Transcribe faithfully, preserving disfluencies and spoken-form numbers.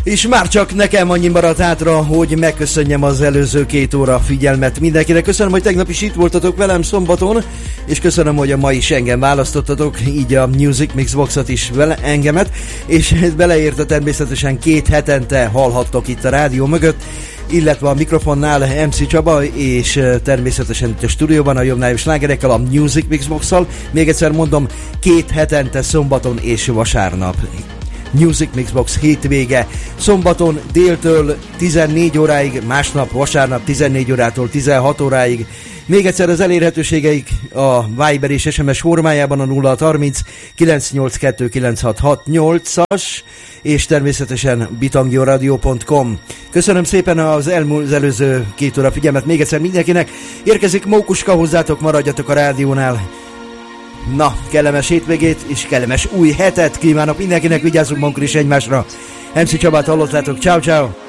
És már csak nekem annyi maradt hátra, hogy megköszönjem az előző két óra figyelmet mindenkinek. Köszönöm, hogy tegnap is itt voltatok velem szombaton, és köszönöm, hogy a ma is engem választottatok, így a Music Mixboxot is vele engemet, és beleérte természetesen két hetente hallhattok itt a rádió mögött, illetve a mikrofonnál em cé Csaba, és természetesen itt a stúdióban a jobbnájú slágerekkel, a Music Mixbox-szal. Még egyszer mondom, két hetente szombaton és vasárnap. Music Mixbox hétvége. Szombaton déltől tizennégy óráig, másnap vasárnap tizennégy órától tizenhat óráig. Még egyszer az elérhetőségeik a Viber és es em es formájában a nulla harminc kilencszáznyolcvankettő kilencszázhatvannyolcas és természetesen bitangioradio pont com. Köszönöm szépen az, elmúl, az előző két óra figyelmet még egyszer mindenkinek. Érkezik Mókuska, hozzátok, maradjatok a rádiónál. Na, kellemes hétvégét és kellemes új hetet kívánok mindenkinek, vigyázzunk magunkra is egymásra. em cé Csabát hallottátok, ciao ciao.